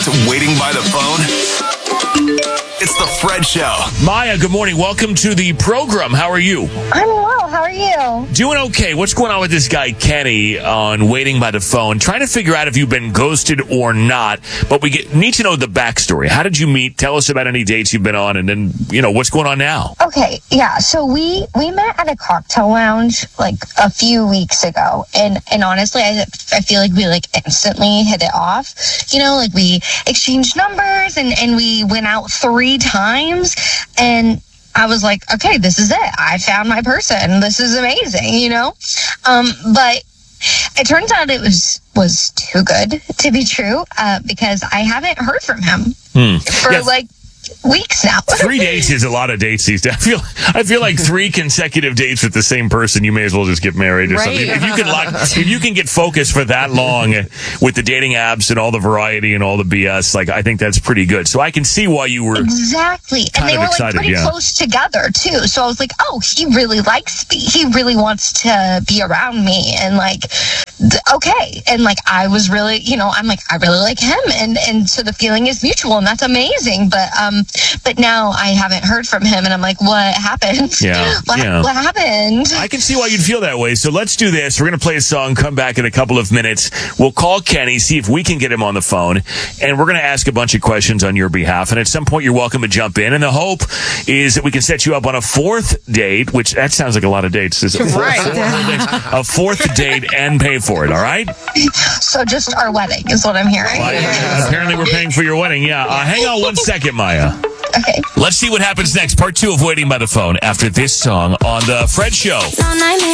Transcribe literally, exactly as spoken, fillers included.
to Waiting by the Phone? It's the Fred Show. Maya, good morning. Welcome to the program. How are you? I'm well. How are you? Doing okay. What's going on with this guy, Kenny, on Waiting by the Phone? Trying to figure out if you've been ghosted or not, but we get, need to know the backstory. How did you meet? Tell us about any dates you've been on, and then, you know, what's going on now? Okay, yeah. So we we met at a cocktail lounge like a few weeks ago, and and honestly, I I feel like we like instantly hit it off. You know, like we exchanged numbers, and and we went out three times, and I was like, okay, this is it. I found my person. This is amazing, you know? Um, but it turns out it was was too good to be true, uh, because I haven't heard from him Hmm. for Yes. like weeks now. Three dates is a lot of dates these days. I feel, I feel like three consecutive dates with the same person, you may as well just get married or Right. something. If you can lock, if you can get focused for that long with the dating apps and all the variety and all the B S, like I think that's pretty good. So I can see why you were Exactly. And kind they of were like excited, pretty yeah. close together too. So I was like, oh, he really likes me. He really wants to be around me. And like, th- okay. And like, I was really, you know, I'm like, I really like him. And, and so the feeling is mutual, and that's amazing. But, um, but now I haven't heard from him, and I'm like, what happened? Yeah, What, yeah. what happened? I can see why you'd feel that way. So let's do this. We're going to play a song, come back in a couple of minutes. We'll call Kenny, see if we can get him on the phone, and we're going to ask a bunch of questions on your behalf. And at some point, you're welcome to jump in. And the hope is that we can set you up on a fourth date, which that sounds like a lot of dates. Is it? Right. Four, four dates, a fourth date and pay for it, all right? So just our wedding is what I'm hearing. Well, yeah, apparently, we're paying for your wedding. Yeah. Uh, hang on one second, Maya. Okay. Let's see what happens next. Part two of Waiting by the Phone after this song on The Fred Show.